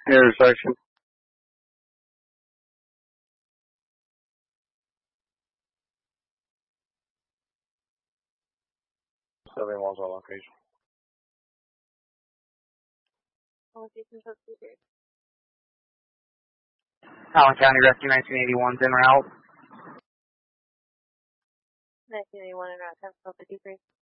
Intersection. 71's on location. Allen County Rescue 1981's en route. 1981 en route, 10-53.